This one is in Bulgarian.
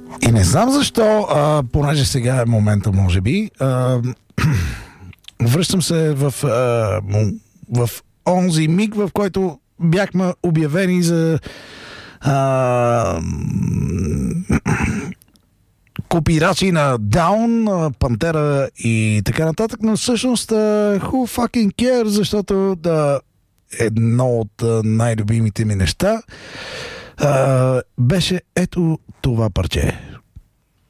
И не знам защо, понеже сега е момента, може би, връщам се в онзи миг, в който бяхме обявени за копирачи на Down, Пантера и така нататък, но всъщност who fucking cares, защото едно от най-любимите ми неща беше ето това парче.